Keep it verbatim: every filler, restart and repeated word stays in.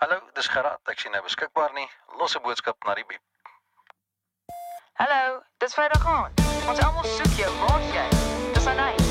Hallo, dis Gerard. Ek sien nou beskikbaar nie. Los 'n boodskap na die biep. Hallo, dis Vrydag aand. Ons almal soek jou. Waar's jy? Dis Anay.